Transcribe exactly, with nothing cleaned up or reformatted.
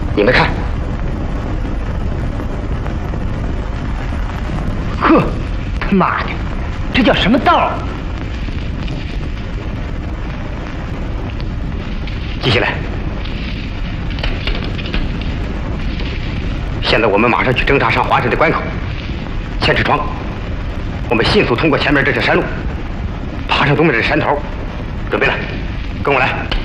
你们看， 呵，他妈的，这叫什么道？ 记下来。现在我们马上去侦查上华镇的关口，千尺窗。我们迅速通过前面这条山路，爬上东面这山头。准备了，跟我来。